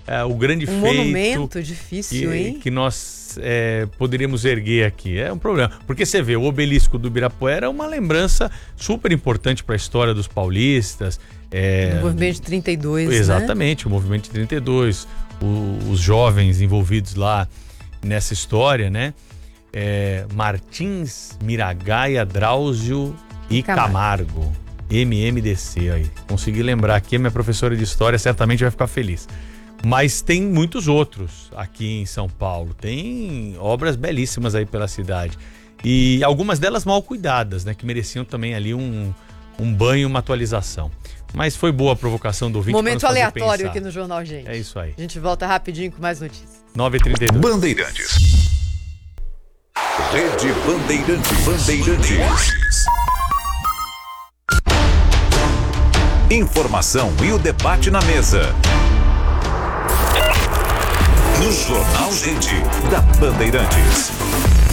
o grande um feito... monumento difícil, hein? Que nós poderíamos erguer aqui. É um problema. Porque você vê, o obelisco do Ibirapuera é uma lembrança super importante para a história dos paulistas. O movimento de 32, exatamente, né? O movimento de 32. Os jovens envolvidos lá nessa história, né? Martins, Miragaia, Drauzio e Camargo. MMDC aí. Consegui lembrar aqui, a minha professora de história certamente vai ficar feliz. Mas tem muitos outros aqui em São Paulo. Tem obras belíssimas aí pela cidade. E algumas delas mal cuidadas, né? Que mereciam também ali um banho, uma atualização. Mas foi boa a provocação do ouvinte. Momento aleatório aqui no Jornal Gente. É isso aí. A gente volta rapidinho com mais notícias. 9h32. Bandeirantes. Rede Bandeirantes. Informação e o debate na mesa. No Jornal Gente, da Bandeirantes.